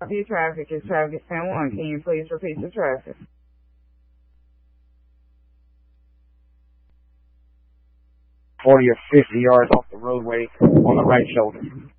The traffic is traffic 10-1. Can you please repeat the traffic? 40 or 50 yards off the roadway on the right shoulder.